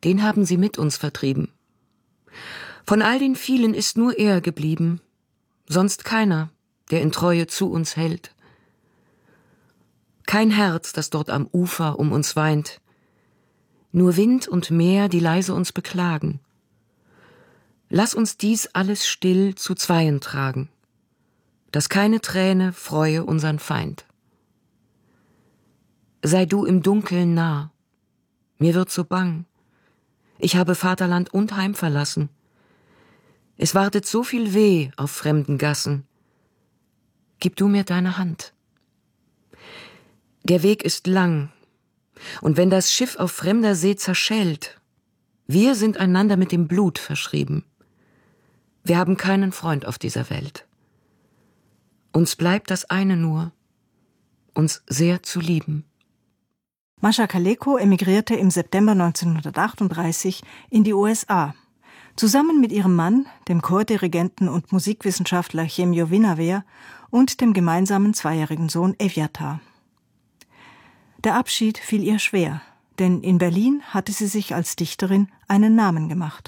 den haben sie mit uns vertrieben. Von all den vielen ist nur er geblieben, sonst keiner, der in Treue zu uns hält. Kein Herz, das dort am Ufer um uns weint, nur Wind und Meer, die leise uns beklagen. Lass uns dies alles still zu Zweien tragen, dass keine Träne freue unseren Feind. Sei du im Dunkeln nah, mir wird so bang, ich habe Vaterland und Heim verlassen. Es wartet so viel Weh auf fremden Gassen. Gib du mir deine Hand. Der Weg ist lang, und wenn das Schiff auf fremder See zerschellt, wir sind einander mit dem Blut verschrieben. Wir haben keinen Freund auf dieser Welt. Uns bleibt das eine nur, uns sehr zu lieben. Mascha Kaleko emigrierte im September 1938 in die USA. Zusammen mit ihrem Mann, dem Chordirigenten und Musikwissenschaftler Chemio Vinaver und dem gemeinsamen zweijährigen Sohn Evyatar. Der Abschied fiel ihr schwer, denn in Berlin hatte sie sich als Dichterin einen Namen gemacht.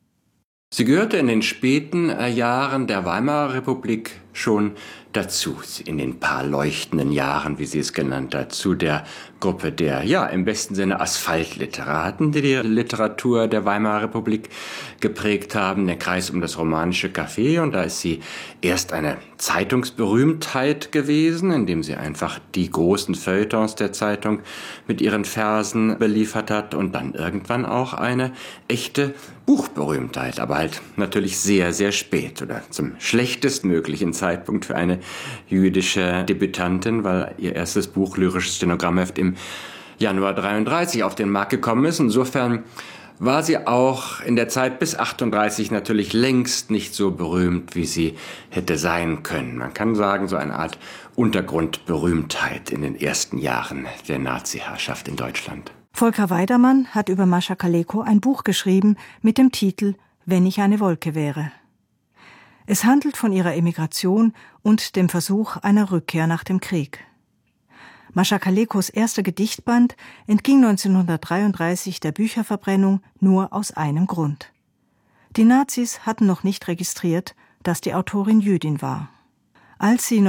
Sie gehörte in den späten Jahren der Weimarer Republik schon dazu, in den paar leuchtenden Jahren, wie sie es genannt hat, zu der Gruppe der, im besten Sinne Asphaltliteraten, die die Literatur der Weimarer Republik geprägt haben, der Kreis um das romanische Café. Und da ist sie erst eine Zeitungsberühmtheit gewesen, indem sie einfach die großen Feuilletons der Zeitung mit ihren Versen beliefert hat, und dann irgendwann auch eine echte Buchberühmtheit, aber halt natürlich sehr, sehr spät oder zum schlechtestmöglichen Zeitpunkt für eine jüdische Debütantin, weil ihr erstes Buch Lyrisches Stenogrammheft im Januar 1933 auf den Markt gekommen ist. Insofern war sie auch in der Zeit bis 1938 natürlich längst nicht so berühmt, wie sie hätte sein können. Man kann sagen, so eine Art Untergrundberühmtheit in den ersten Jahren der Nazi-Herrschaft in Deutschland. Volker Weidermann hat über Mascha Kaleko ein Buch geschrieben mit dem Titel »Wenn ich eine Wolke wäre«. Es handelt von ihrer Emigration und dem Versuch einer Rückkehr nach dem Krieg. Mascha Kalekos erster Gedichtband entging 1933 der Bücherverbrennung nur aus einem Grund. Die Nazis hatten noch nicht registriert, dass die Autorin Jüdin war. Als sie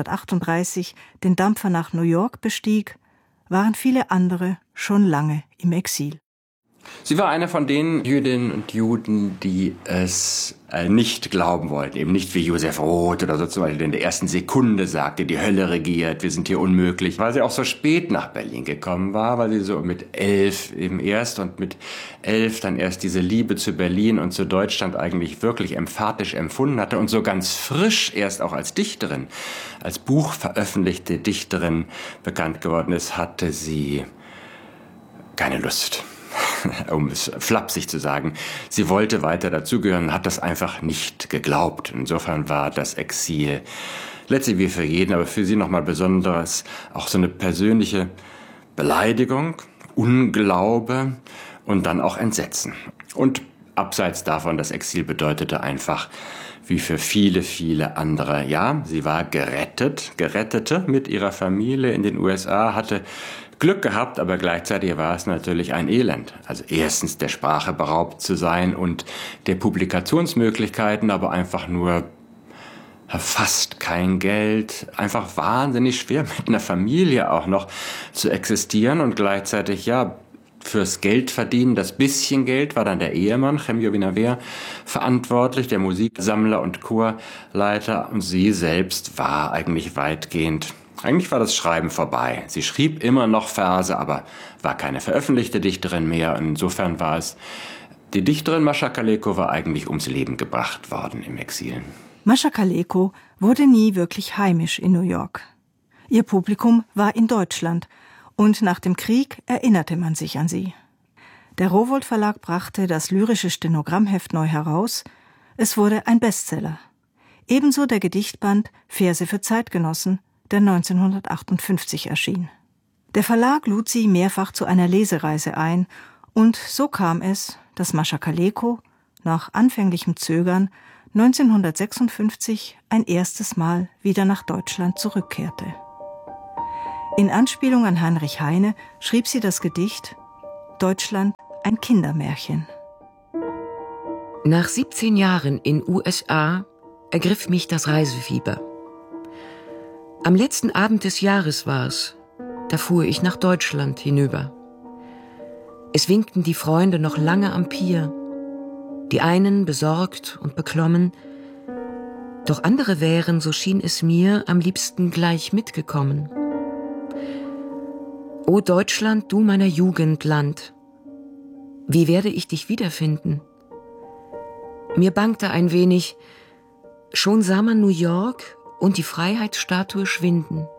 1938 den Dampfer nach New York bestieg, waren viele andere schon lange im Exil. Sie war eine von den Jüdinnen und Juden, die es nicht glauben wollten. Eben nicht wie Josef Roth oder so zum Beispiel, der in der ersten Sekunde sagte, die Hölle regiert, wir sind hier unmöglich. Weil sie auch so spät nach Berlin gekommen war, weil sie so mit 11 eben erst und mit 11 dann erst diese Liebe zu Berlin und zu Deutschland eigentlich wirklich emphatisch empfunden hatte und so ganz frisch erst auch als Dichterin, als Buch veröffentlichte Dichterin bekannt geworden ist, hatte sie keine Lust. Um es flapsig zu sagen, sie wollte weiter dazugehören, hat das einfach nicht geglaubt. Insofern war das Exil letztlich wie für jeden, aber für sie nochmal besonders auch so eine persönliche Beleidigung, Unglaube und dann auch Entsetzen. Und abseits davon, das Exil bedeutete einfach, wie für viele, viele andere, sie war gerettete mit ihrer Familie in den USA, hatte Glück gehabt, aber gleichzeitig war es natürlich ein Elend. Also erstens der Sprache beraubt zu sein und der Publikationsmöglichkeiten, aber einfach nur fast kein Geld, einfach wahnsinnig schwer mit einer Familie auch noch zu existieren und gleichzeitig fürs Geld verdienen, das bisschen Geld, war dann der Ehemann, Chemio Vinaver, verantwortlich, der Musiksammler und Chorleiter, und sie selbst war eigentlich war das Schreiben vorbei. Sie schrieb immer noch Verse, aber war keine veröffentlichte Dichterin mehr. Insofern war es, die Dichterin Mascha Kaleko war eigentlich ums Leben gebracht worden im Exil. Mascha Kaleko wurde nie wirklich heimisch in New York. Ihr Publikum war in Deutschland und nach dem Krieg erinnerte man sich an sie. Der Rowohlt Verlag brachte das Lyrische Stenogrammheft neu heraus. Es wurde ein Bestseller. Ebenso der Gedichtband Verse für Zeitgenossen, der 1958 erschien. Der Verlag lud sie mehrfach zu einer Lesereise ein und so kam es, dass Mascha Kaleko nach anfänglichem Zögern 1956 ein erstes Mal wieder nach Deutschland zurückkehrte. In Anspielung an Heinrich Heine schrieb sie das Gedicht »Deutschland, ein Kindermärchen. Nach 17 Jahren in USA ergriff mich das Reisefieber. Am letzten Abend des Jahres war's. Da fuhr ich nach Deutschland hinüber. Es winkten die Freunde noch lange am Pier. Die einen besorgt und beklommen, doch andere wären, so schien es mir, am liebsten gleich mitgekommen. O Deutschland, du meiner Jugend Land, wie werde ich dich wiederfinden? Mir bangte ein wenig, schon sah man New York und die Freiheitsstatue schwinden.